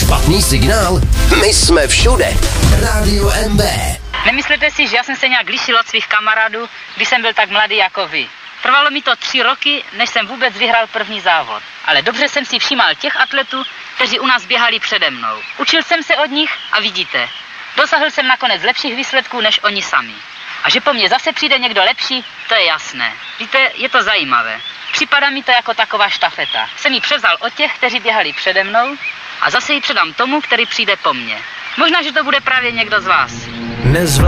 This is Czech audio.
Špatný signál? My jsme všude. Rádio MB. Nemyslete si, že já jsem se nějak lišil od svých kamarádů, když jsem byl tak mladý jako vy. Trvalo mi to 3 roky, než jsem vůbec vyhrál první závod. Ale dobře jsem si všímal těch atletů, kteří u nás běhali přede mnou. Učil jsem se od nich a vidíte, dosáhl jsem nakonec lepších výsledků než oni sami. A že po mně zase přijde někdo lepší, to je jasné. Víte, je to zajímavé. Připadá mi to jako taková štafeta. Jsem ji převzal od těch, kteří běhali přede mnou a zase ji předám tomu, který přijde po mně. Možná, že to bude právě někdo z vás.